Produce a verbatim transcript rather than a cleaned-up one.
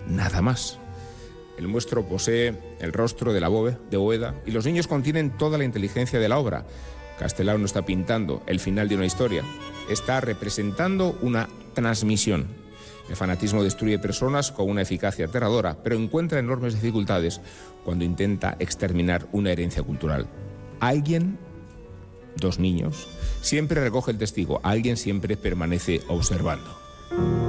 nada más. El muestro posee el rostro de la Bóveda, de Bóveda y los niños contienen toda la inteligencia de la obra. Castelao no está pintando el final de una historia, está representando una transmisión. El fanatismo destruye personas con una eficacia aterradora, pero encuentra enormes dificultades cuando intenta exterminar una herencia cultural. Alguien, dos niños, siempre recoge el testigo, alguien siempre permanece observando.